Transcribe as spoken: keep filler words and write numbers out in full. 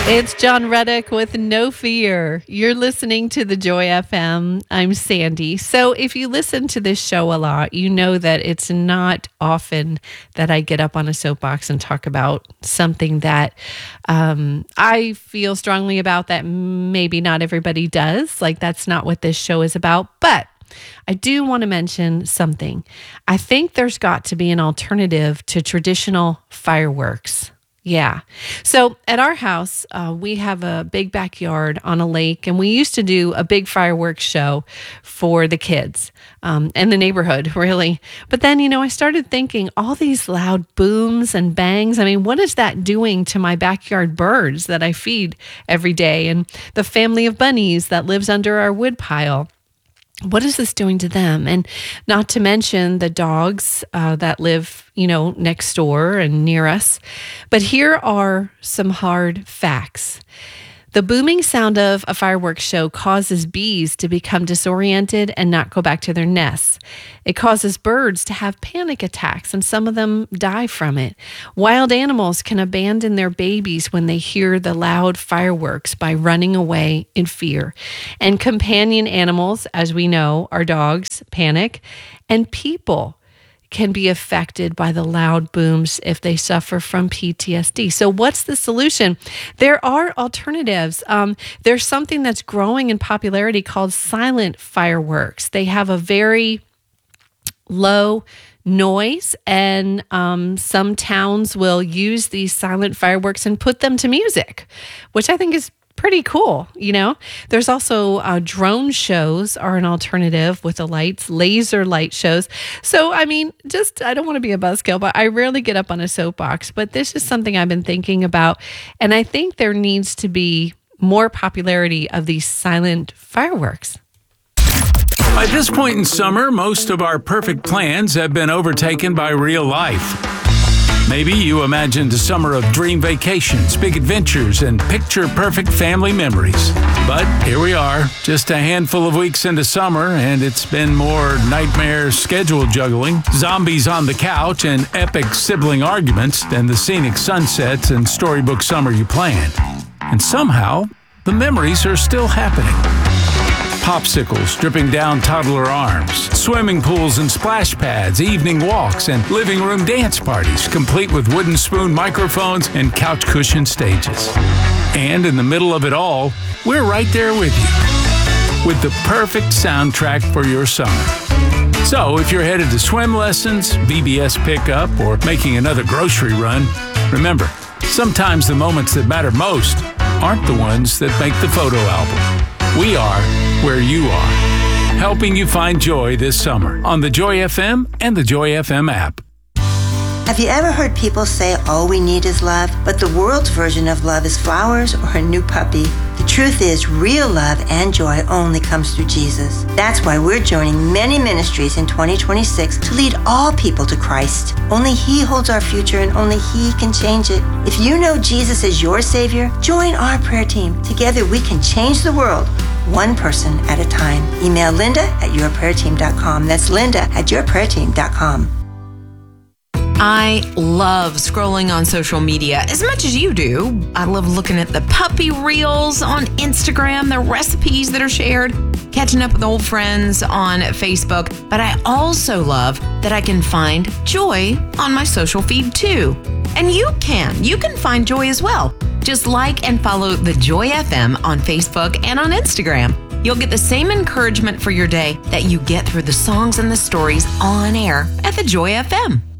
It's John Reddick with No Fear. You're listening to the Joy F M. I'm Sandy. So if you listen to this show a lot, you know that it's not often that I get up on a soapbox and talk about something that um, I feel strongly about that maybe not everybody does. Like, that's not what this show is about. But I do want to mention something. I think there's got to be an alternative to traditional fireworks. Yeah. So at our house, uh, we have a big backyard on a lake, and we used to do a big fireworks show for the kids um, and the neighborhood, really. But then, you know, I started thinking all these loud booms and bangs. I mean, what is that doing to my backyard birds that I feed every day and the family of bunnies that lives under our wood pile? What is this doing to them? And not to mention the dogs uh, that live, you know, next door and near us. But here are some hard facts. The booming sound of a fireworks show causes bees to become disoriented and not go back to their nests. It causes birds to have panic attacks, and some of them die from it. Wild animals can abandon their babies when they hear the loud fireworks by running away in fear. And companion animals, as we know, our dogs, panic, and people can be affected by the loud booms if they suffer from P T S D. So what's the solution? There are alternatives. Um, there's something that's growing in popularity called silent fireworks. They have a very low noise, and um, some towns will use these silent fireworks and put them to music, which I think is pretty cool. You know, there's also uh, drone shows are an alternative with the lights, laser light shows. So, I mean, just, I don't want to be a buzzkill, but I rarely get up on a soapbox, but this is something I've been thinking about. And I think there needs to be more popularity of these silent fireworks. By this point in summer, most of our perfect plans have been overtaken by real life. Maybe you imagined a summer of dream vacations, big adventures, and picture-perfect family memories. But here we are, just a handful of weeks into summer, and it's been more nightmare schedule juggling, zombies on the couch, and epic sibling arguments than the scenic sunsets and storybook summer you planned. And somehow, the memories are still happening. Popsicles dripping down toddler arms, swimming pools and splash pads, evening walks, and living room dance parties, complete with wooden spoon microphones and couch cushion stages. And in the middle of it all, we're right there with you, with the perfect soundtrack for your summer. So if you're headed to swim lessons, V B S pickup, or making another grocery run, remember, sometimes the moments that matter most aren't the ones that make the photo album. We are where you are, helping you find joy this summer on the Joy F M and the Joy F M app. Have you ever heard people say all we need is love, but the world's version of love is flowers or a new puppy? The truth is, real love and joy only comes through Jesus. That's why we're joining many ministries in twenty twenty-six to lead all people to Christ. Only He holds our future, and only He can change it. If you know Jesus is your Savior, join our prayer team. Together we can change the world, one person at a time. Email Linda at your prayer team dot com. That's Linda at your prayer team dot com. I love scrolling on social media as much as you do. I love looking at the puppy reels on Instagram, the recipes that are shared, catching up with old friends on Facebook. But I also love that I can find joy on my social feed too. And you can. You can find joy as well. Just like and follow the Joy F M on Facebook and on Instagram. You'll get the same encouragement for your day that you get through the songs and the stories on air at the Joy F M.